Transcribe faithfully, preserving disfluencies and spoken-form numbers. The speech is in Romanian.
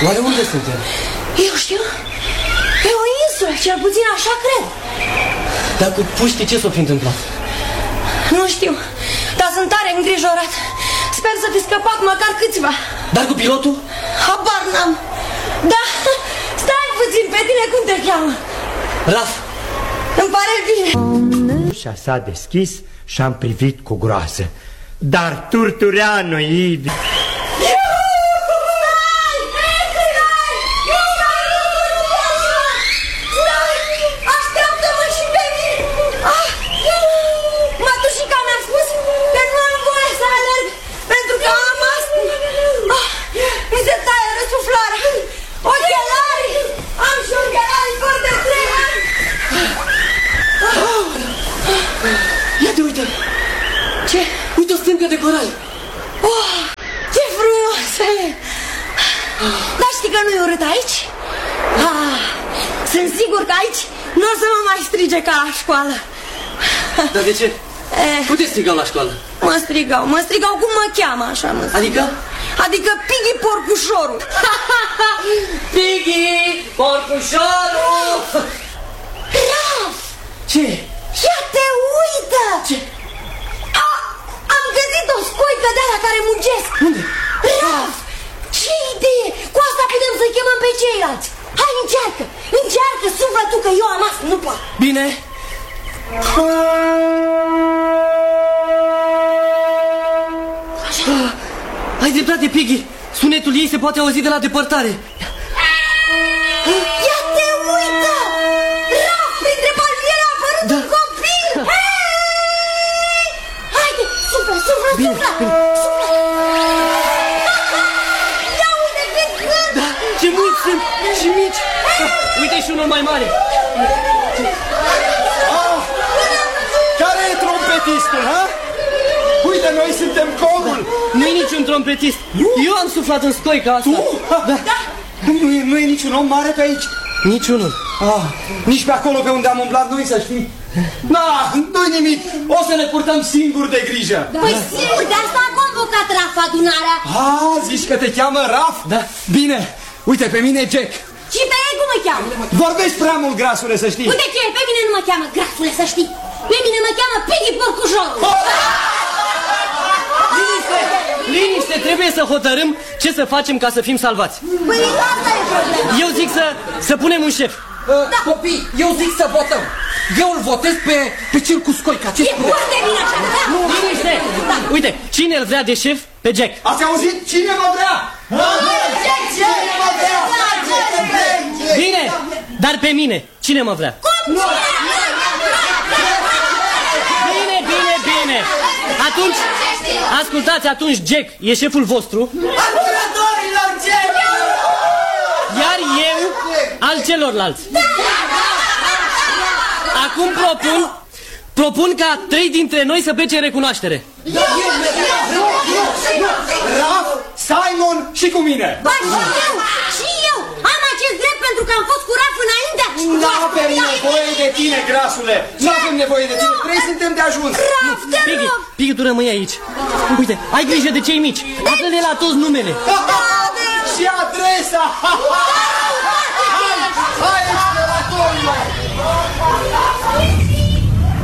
Oare unde suntem? Eu știu. Pe o insulă, cel puțin așa cred. Dar cu puștii ce s-o fi întâmplat? Nu știu, dar sunt tare îngrijorat. Sper să fi scăpat măcar câțiva. Dar cu pilotul? Habar n-am. Da, stai puțin, pe tine cum te cheamă? Raf. Îmi pare bine. Ușa s-a deschis și am privit cu groază. Dar Turtureanu, Ivi... De coral. Oh, ce frumoasă e! Dar știi că nu-i urât aici? Ah, sunt sigur că aici nu o să mă mai strige ca la școală. Dar de ce? Eh, Cum te strigau la școală? Mă strigau, mă strigau cum mă cheamă, așa mă strigau. Adică? Adică Piggy Porcușorul. Piggy Porcușorul! Raf! Ce? Ia te uită! Ce? Am găsit o scoică de-aia care mugesc. Unde? Raf! Ce idee! Cu asta putem să chemăm pe ceilalți. Hai, încearcă! Încearcă, suflă tu că eu am asta, nu pot. Bine. Ah, ai dreptate, Piggy. Sunetul ei se poate auzi de la depărtare. Ia te uită! Raf, printre palmiere a apărut da. un copil! Hey! Haide, suflă, suflă, bine, suflă! Bine. Suflă! Ia uite cât cât! Da, ce mulți sunt și mici! Da, uite și unul mai mare! Ah, care e trompetistul, ha? Uite, noi suntem corul! Nu-i niciun trompetist! Nu? Eu am suflat în scoica asta! Tu? Da. Da. Nu e, nu e niciun om mare pe aici? Niciunul! Ah, nici pe acolo pe unde am umblat noi, să știi? Da, nu-i nimic! O să ne purtăm singuri de grijă! Da. Păi sigur, de asta a convocat Raf adunarea! Ah, zici că te cheamă Raf? Da. Bine, uite, pe mine e Jack. Și pe ei cum mă cheamă? Vorbești prea mult, grasule, să știi. Uite ce, pe mine nu mă cheamă grasule, să știi. Pe mine mă cheamă Piggy Porcușorul. Liniște! Liniște! Trebuie să hotărâm ce să facem ca să fim salvați. Păi asta e problema. Eu zic să, să punem un șef. Uh, da. Copii, eu zic să votăm. Eu îl votez pe, pe cel cu scoica. Ce e foarte bine așa, da? Liniște! Da. Uite, cine îl vrea de șef? Pe Jack. Ați auzit? Cine mă vrea? Jack, cine mă vrea? Bine, dar pe mine, cine mă vrea? Cum? Bine, bine, bine. Atunci, ascultați, atunci Jack e șeful vostru. Apărătorilor, Jack! Iar eu al celorlalți. Acum propun Propun ca trei dintre noi să plece în recunoaștere. Raf, Simon și cu mine. Ba, și eu, și eu am acest drept pentru că am fost cu Raf înainte. Nu avem nevoie de tine, grasule. Nu avem nevoie de tine, trei suntem de ajuns. Raf, te Piggy, rog. Piggy, tu rămâi aici. Uite, ai grijă de cei mici. Află-le la toți numele. Și adresa.